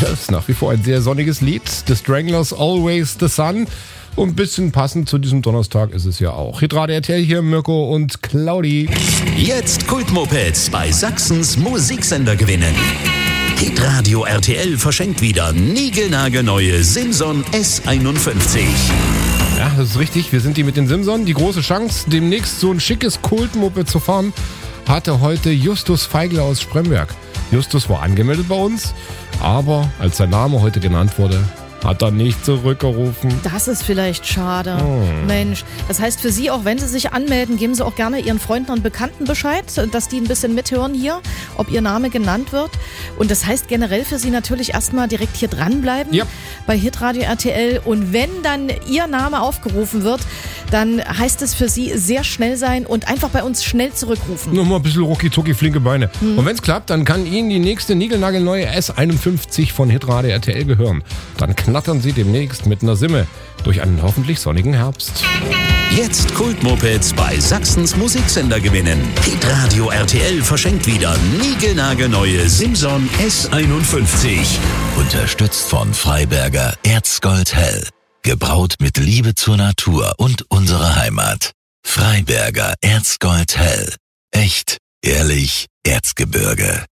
Das ist nach wie vor ein sehr sonniges Lied. The Stranglers, Always the Sun. Und ein bisschen passend zu diesem Donnerstag ist es ja auch. Hitradio RTL hier, Mirko und Claudi. Jetzt Kultmopeds bei Sachsens Musiksender gewinnen. Hitradio RTL verschenkt wieder niegelnagelneue Simson S51. Ja, das ist richtig. Wir sind die mit den Simson. Die große Chance, demnächst so ein schickes Kultmoped zu fahren, hatte heute Justus Feigler aus Spremberg. Justus war angemeldet bei uns, aber als sein Name heute genannt wurde, hat er nicht zurückgerufen. Das ist vielleicht schade. Mensch, das heißt für Sie, auch wenn Sie sich anmelden, geben Sie auch gerne Ihren Freunden und Bekannten Bescheid, dass die ein bisschen mithören hier, ob Ihr Name genannt wird. Und das heißt generell für Sie natürlich erstmal direkt hier dranbleiben bei Hitradio RTL. Und wenn dann Ihr Name aufgerufen wird, dann heißt es für Sie sehr schnell sein und einfach bei uns schnell zurückrufen. Nochmal ein bisschen rucki-zucki, flinke Beine. Und wenn es klappt, dann kann Ihnen die nächste niegelnagelneue S51 von Hitradio RTL gehören. Dann knattern Sie demnächst mit einer Simme durch einen hoffentlich sonnigen Herbst. Jetzt Kultmopeds bei Sachsens Musiksender gewinnen. Hitradio RTL verschenkt wieder niegelnagelneue Simson S51. Unterstützt von Freiberger Erzgold Hell. Gebraut mit Liebe zur Natur und unserer Heimat. Freiberger Erzgold Hell. Echt, ehrlich, Erzgebirge.